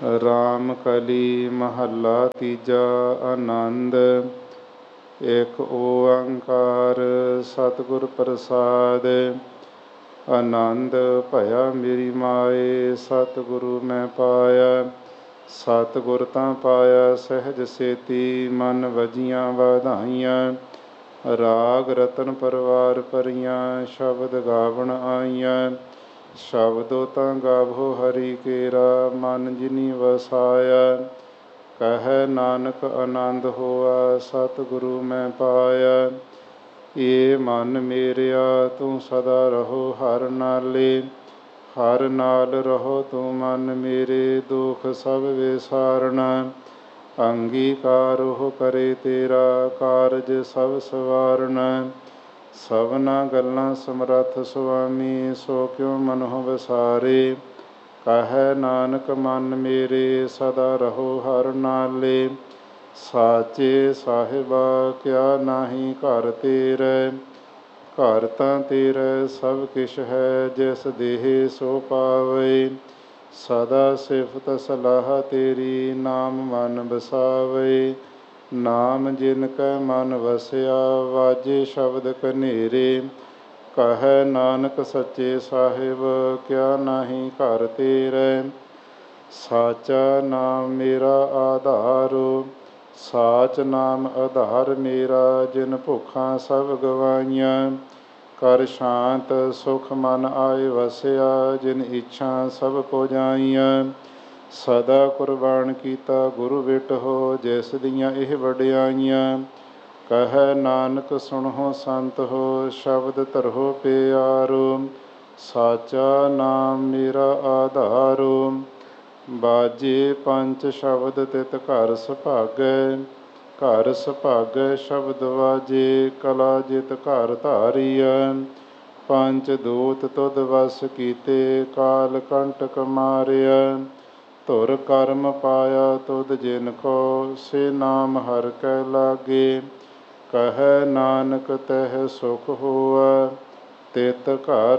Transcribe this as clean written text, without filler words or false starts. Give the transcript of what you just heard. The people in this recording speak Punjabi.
ਰਾਮ ਕਲੀ ਮਹੱਲਾ ਤੀਜਾ। ਆਨੰਦ। ਇਕ ਓੰਕਾਰ ਸਤਿਗੁਰ ਪ੍ਰਸਾਦਿ। ਆਨੰਦ ਭਇਆ ਮੇਰੀ ਮਾਏ, ਸਤਿਗੁਰੂ ਮੈਂ ਪਾਇਆ। ਸਤਿਗੁਰ ਤਾਂ ਪਾਇਆ ਸਹਿਜ ਸੇਤੀ, ਮਨ ਵਜੀਆਂ ਵਾਧਾਈਆਂ। ਰਾਗ ਰਤਨ ਪਰਵਾਰ ਭਰੀਆਂ, ਸ਼ਬਦ ਗਾਵਣ ਆਈਆਂ। ਸ਼ਬਦੋ ਤਾਂ ਗਾਵੋ ਹਰੀ ਕੇਰਾ, ਮਨ ਜਿਨੀ ਵਸਾਇਆ। ਕਹਿ ਨਾਨਕ ਆਨੰਦ ਹੋਆ, ਸਤਿਗੁਰੂ ਮੈਂ ਪਾਇਆ। ਏ ਮਨ ਮੇਰਿਆ ਤੂੰ ਸਦਾ ਰਹੋ ਹਰ ਨਾਲੇ, ਹਰ ਨਾਲ ਰਹੋ ਤੂੰ ਮਨ ਮੇਰੇ, ਦੁਖ ਸਭ ਵਿਸਾਰਣਾ। ਅੰਗੀਕਾਰ ਉਹ ਕਰੇ ਤੇਰਾ, ਕਾਰਜ ਸਭ ਸਵਾਰਣਾ। ਸਭਨਾ ਗੱਲਾਂ ਸਮਰੱਥ ਸੁਆਮੀ, ਸੋ ਕਿਉ ਮਨਹੁ ਵਿਸਾਰੇ। ਕਹਿ ਨਾਨਕ ਮਨ ਮੇਰੇ ਸਦਾ ਰਹੋ ਹਰ ਨਾਲੇ। ਸਾਚੇ ਸਾਹਿਬਾ ਕਿਆ ਨਾਹੀ ਘਰ ਤੇਰੇ, ਘਰ ਤਾਂ ਤੇਰੇ ਸਭ ਕਿਛ ਹੈ, ਜਿਸ ਦੇਹ ਸੋ ਪਾਵੇ। ਸਦਾ ਸਿਫਤ ਸਲਾਹ ਤੇਰੀ, ਨਾਮ ਮਨ ਵਸਾਵੇ। ਨਾਮ ਜਿਨ ਕੈ ਮਨ ਵਸਿਆ, ਵਾਜੇ ਸ਼ਬਦ ਕਨੇਰੇ। ਕਹਿ ਨਾਨਕ ਸੱਚੇ ਸਾਹਿਬ ਕਿਆ ਨਾਹੀ ਘਰ ਤੇਰੇ। ਸਾਚਾ ਨਾਮ ਮੇਰਾ ਆਧਾਰੁ, ਸਾਚ ਨਾਮ ਆਧਾਰ ਮੇਰਾ। ਜਿਨ ਭੁੱਖਾਂ ਸਭ ਗਵਾਈਆਂ, ਕਰ ਸ਼ਾਂਤ ਸੁਖ ਮਨ ਆਏ ਵਸਿਆ। ਜਿਨ ਇੱਛਾ ਸਭ ਪੁਜਾਈਆਂ, ਸਦਾ ਕੁਰਬਾਨ ਕੀਤਾ ਗੁਰੂ ਬਿਟਹੁ। ਜਿਸ ਦੀਆਂ ਇਹ ਵਡਿਆਈਆਂ, ਕਹਿ ਨਾਨਕ ਸੁਣਹੁ ਸੰਤ ਹੋ, ਸ਼ਬਦ ਧਰਹੁ ਪਿਆਰੁ। ਸਾਚਾ ਨਾਮ ਮੇਰਾ ਆਧਾਰੁ, ਬਾਜੇ ਪੰਚ ਸ਼ਬਦ ਤਿਤ ਘਰ ਸੁਭਾਗੈ। ਘਰ ਸੁਭਾਗੈ ਸ਼ਬਦ ਵਾਜੇ, ਕਲਾ ਜਿਤ ਘਰ ਧਾਰੀਐ। ਪੰਚ ਦੂਤ ਤੁਧ ਵਸ ਕੀਤੇ, ਕਾਲ ਕੰਟਕ ਮਾਰਿਆ। ਧੁਰ ਕਰਮ ਪਾਇਆ ਤੁਧ ਜਿਨ ਕੋ, ਸੇ ਨਾਮ ਹਰਿ ਕੈ ਲਾਗੇ। ਕਹਿ ਨਾਨਕ ਤਹਿ ਸੁਖ ਹੋਆ, ਤਿਤ ਘਰ